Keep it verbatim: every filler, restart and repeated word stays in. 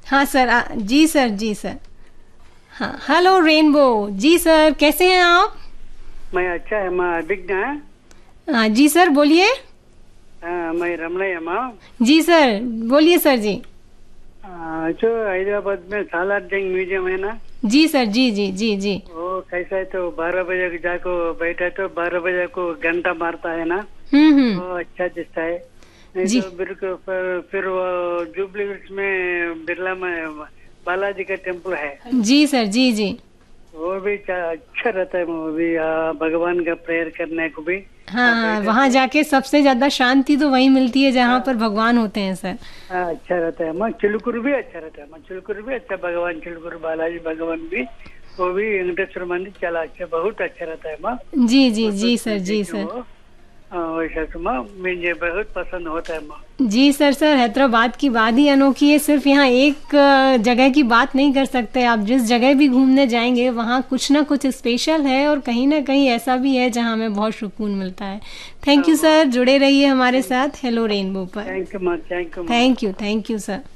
हाँ सर, आ, जी सर, जी सर। हाँ, hello rainbow. जी sir, कैसे हैं आप? मैं अच्छा है माँ, अभिज्ञा है। हाँ जी सर, बोलिए। हाँ, मैं रमणయ్య माँ। जी सर, बोलिए सर जी। हाँ, जो हैदराबाद में सालार जंग म्यूजियम है ना, जी सर, जी जी जी जी। वो कैसा है तो बारह बजे को जाको बैठा तो बारह बजे को घंटा मारता है ना, हम्म हम्म। वो अच्छा दिखता है। नहीं जी तो फिर फिर, फिर वो जुबली हिल्स में बिरला में बालाजी का टेम्पल है, जी सर, जी जी। वो भी चा- अच्छा रहता है। वो भी हाँ, भगवान का प्रेयर करने को भी हाँ हाँ हाँ, बैठे वहाँ तो जाके सबसे ज्यादा शांति तो वहीं मिलती है जहाँ पर हाँ भगवान होते हैं सर। हाँ, अच्छा रहता है माँ। चिलकुर भी अच्छा रहता है माँ, चिलकुर भी अच्छा, भगवान चिलकुर बालाजी भगवान भी, वो भी वेंकटेश्वर मंदिर चला अच्छा, बहुत अच्छा रहता है माँ। जी जी वो तो जी मैं सर, जी देखी हूँ सर। वो। हाँ, वैसा तो माँ मुझे बहुत पसंद होता है माँ। जी सर, सर हैदराबाद की बात ही अनोखी है। सिर्फ यहाँ एक अ, जगह की बात नहीं कर सकते। आप जिस जगह भी घूमने जाएंगे वहाँ कुछ ना कुछ स्पेशल है, और कहीं ना कहीं ऐसा भी है जहाँ हमें बहुत सुकून मिलता है। थैंक हाँ यू माँ, सर, जुड़े रहिए हमारे थैंक साथ हेलो रेनबो पर। थैंक यू माँ, थैंक यू माँ। Thank you, thank you sir.